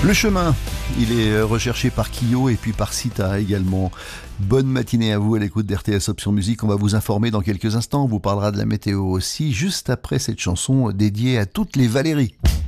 Le chemin, il est recherché par Kyo et puis par Sita également. Bonne matinée à vous à l'écoute d'RTS Option Musique. On va vous informer dans quelques instants. On vous parlera de la météo aussi, juste après cette chanson dédiée à toutes les Valérie.